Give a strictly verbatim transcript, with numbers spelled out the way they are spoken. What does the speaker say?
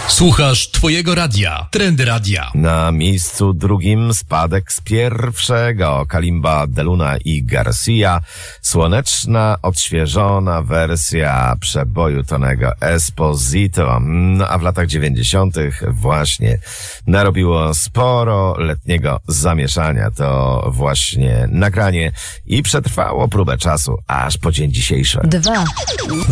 Słuchasz twojego radia. Trendy Radia. Na miejscu drugim spadek z pierwszego. Kalimba, Deluna i Garcia. Słoneczna, odświeżona wersja przeboju Tonego Esposito. No a w latach dziewięćdziesiątych właśnie narobiło sporo letniego zamieszania. To właśnie nagranie i przetrwało próbę czasu aż po dzień dzisiejszy. Dwa.